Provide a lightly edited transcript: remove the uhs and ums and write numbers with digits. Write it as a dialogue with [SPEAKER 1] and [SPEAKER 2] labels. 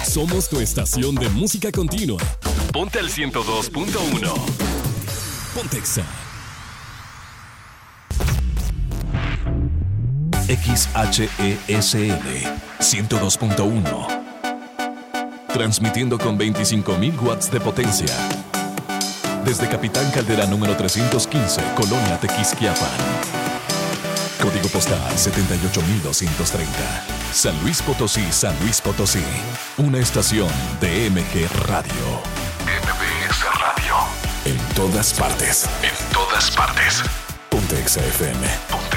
[SPEAKER 1] Somos tu estación de música continua. Ponte al 102.1. Pontexa.
[SPEAKER 2] XHESL 102.1. Transmitiendo con 25.000 watts de potencia. Desde Capitán Caldera número 315, Colonia Tequisquiapan. Código postal 78230. San Luis Potosí, San Luis Potosí. Una estación de MG Radio. MBS Radio. En todas partes. En todas partes. Pontexa FM. Pontexa.